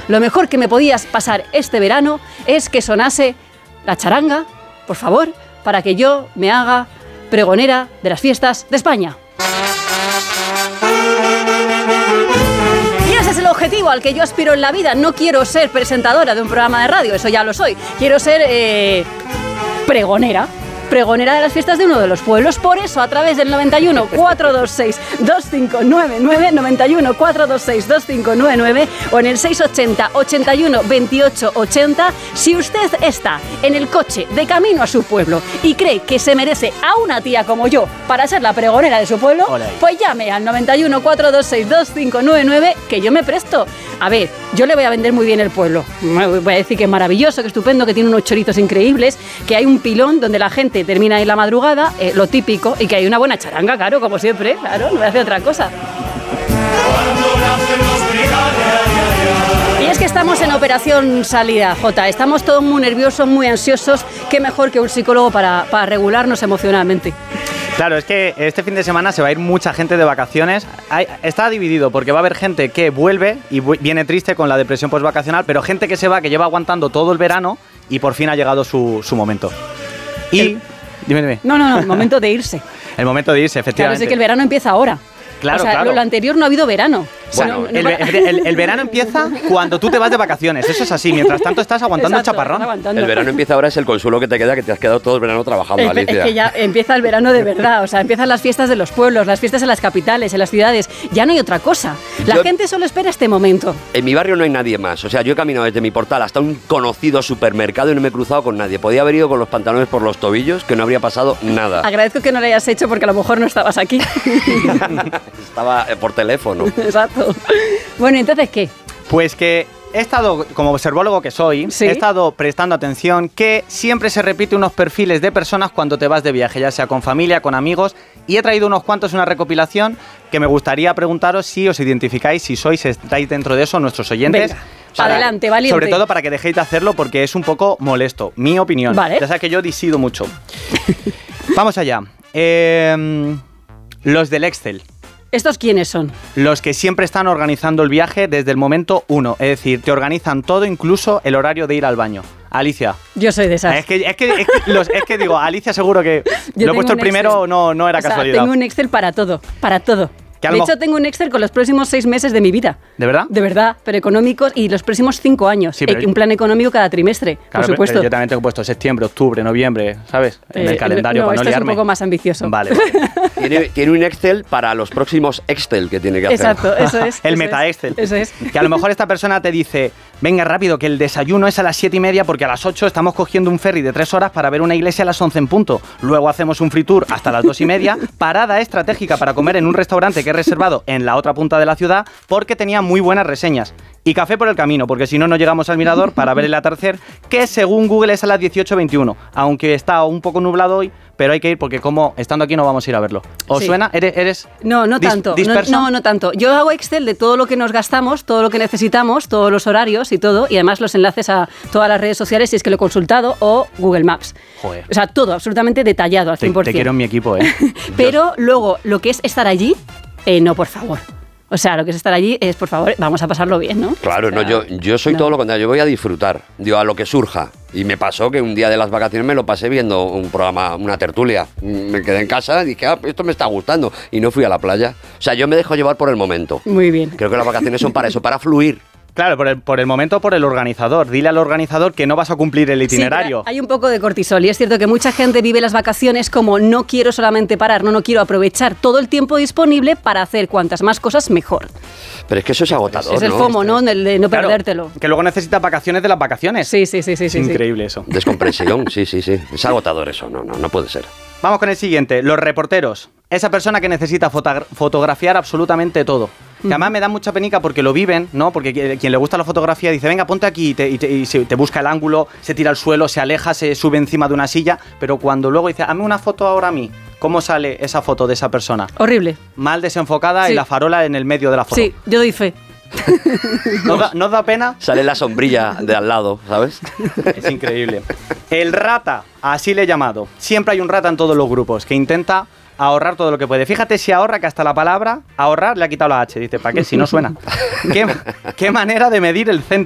lo mejor que me podías pasar este verano es que sonase la charanga, por favor, para que yo me haga pregonera de las fiestas de España. Y ese es el objetivo al que yo aspiro en la vida. No quiero ser presentadora de un programa de radio, eso ya lo soy. Quiero ser pregonera de las fiestas de uno de los pueblos. Por eso, a través del 91 426 2599, 91 426 2599 o en el 680 81 28 80, si usted está en el coche de camino a su pueblo y cree que se merece a una tía como yo para ser la pregonera de su pueblo, pues llame al 91 426 2599, que yo me presto. A ver, yo le voy a vender muy bien el pueblo. Voy a decir que es maravilloso, que es estupendo, que tiene unos choritos increíbles, que hay un pilón donde la gente termina ahí la madrugada, lo típico, y que hay una buena charanga, claro, como siempre, claro, no voy a hacer otra cosa. Y es que estamos en operación salida, Jota, estamos todos muy nerviosos, muy ansiosos, qué mejor que un psicólogo para regularnos emocionalmente. Claro, es que este fin de semana se va a ir mucha gente de vacaciones. Está dividido porque va a haber gente que vuelve y viene triste con la depresión postvacacional, pero gente que se va, que lleva aguantando todo el verano y por fin ha llegado su momento. Y... Dime. No, el momento de irse. El momento de irse, efectivamente. Claro, es que el verano empieza ahora. Claro, o sea, claro. Lo anterior no ha habido verano. Bueno, el verano empieza cuando tú te vas de vacaciones, eso es así, mientras tanto estás aguantando el chaparrón. El verano empieza ahora, es el consuelo que te queda, que te has quedado todo el verano trabajando, Alicia. Es que ya empieza el verano de verdad, o sea, empiezan las fiestas de los pueblos, las fiestas en las capitales, en las ciudades, ya no hay otra cosa. La gente solo espera este momento. En mi barrio no hay nadie más, o sea, yo he caminado desde mi portal hasta un conocido supermercado y no me he cruzado con nadie. Podía haber ido con los pantalones por los tobillos, que no habría pasado nada. Agradezco que no lo hayas hecho porque a lo mejor no estabas aquí. Estaba por teléfono. Exacto. Bueno, ¿entonces qué? Pues que he estado, como observólogo que soy, ¿sí? He estado prestando atención que siempre se repite unos perfiles de personas cuando te vas de viaje, ya sea con familia, con amigos, y he traído unos cuantos, una recopilación que me gustaría preguntaros si os identificáis, si estáis dentro de eso, nuestros oyentes. Venga, adelante, valiente. Sobre todo para que dejéis de hacerlo porque es un poco molesto, mi opinión. Vale. Ya sabes que yo disido mucho. Vamos allá. Los del Excel. ¿Estos quiénes son? Los que siempre están organizando el viaje desde el momento 1. Es decir, te organizan todo, incluso el horario de ir al baño. Alicia. Yo soy de esas. Es que digo, Alicia seguro que lo he puesto el primero, no era casualidad. Tengo un Excel para todo, para todo. De hecho, tengo un Excel con los próximos 6 meses de mi vida. ¿De verdad? De verdad, pero económicos y los próximos 5 años. Sí, un plan económico cada trimestre, claro, por supuesto. Pero yo también tengo puesto septiembre, octubre, noviembre, ¿sabes? En el calendario para no liarme. Es un poco más ambicioso. Vale. Tiene un Excel para los próximos Excel que tiene que hacer. Exacto, eso es. El meta Excel. Eso es. Que a lo mejor esta persona te dice, venga rápido, que el desayuno es a las 7:30 porque a las 8 estamos cogiendo un ferry de 3 horas para ver una iglesia a las 11 en punto. Luego hacemos un free tour hasta las 2:30, parada estratégica para comer en un restaurante que he reservado en la otra punta de la ciudad porque tenía muy buenas reseñas. Y café por el camino, porque si no, no llegamos al mirador para ver el atardecer, que según Google es a las 18:21. Aunque está un poco nublado hoy, pero hay que ir porque como estando aquí no vamos a ir a verlo. ¿Os suena? ¿Eres No tanto. No tanto. Yo hago Excel de todo lo que nos gastamos, todo lo que necesitamos, todos los horarios y todo, y además los enlaces a todas las redes sociales si es que lo he consultado, o Google Maps. Joder. O sea, todo absolutamente detallado al 100%. Te quiero en mi equipo, Pero luego, lo que es estar allí, no, por favor. O sea, lo que es estar allí es, por favor, vamos a pasarlo bien, ¿no? Claro, o sea, no, yo soy todo lo contrario, yo voy a disfrutar, digo, a lo que surja. Y me pasó que un día de las vacaciones me lo pasé viendo un programa, una tertulia. Me quedé en casa y dije, esto me está gustando. Y no fui a la playa. O sea, yo me dejo llevar por el momento. Muy bien. Creo que las vacaciones son para eso, para fluir. Claro, por el momento, por el organizador. Dile al organizador que no vas a cumplir el itinerario. Sí, hay un poco de cortisol y es cierto que mucha gente vive las vacaciones como no quiero solamente parar, no quiero aprovechar todo el tiempo disponible para hacer cuantas más cosas mejor. Pero es que eso es agotador, es el FOMO, ¿no? De no perdértelo. Que luego necesitas vacaciones de las vacaciones. Sí. Es increíble eso. Descompresión, sí. Es agotador eso, no puede ser. Vamos con el siguiente, los reporteros. Esa persona que necesita fotografiar absolutamente todo. Que además me da mucha penica porque lo viven, ¿no? Porque quien le gusta la fotografía dice, venga, ponte aquí y te busca el ángulo, se tira al suelo, se aleja, se sube encima de una silla, pero cuando luego dice, hazme una foto ahora a mí, ¿cómo sale esa foto de esa persona? Horrible. Mal desenfocada y la farola en el medio de la foto. Sí, yo doy fe. ¿No da pena? Sale la sombrilla de al lado, ¿sabes? Es increíble. El rata, así le he llamado. Siempre hay un rata en todos los grupos que intenta ahorrar todo lo que puede. Fíjate si ahorra, que hasta la palabra ahorrar le ha quitado la H. Dice, ¿para qué? Si no suena. ¿Qué manera de medir el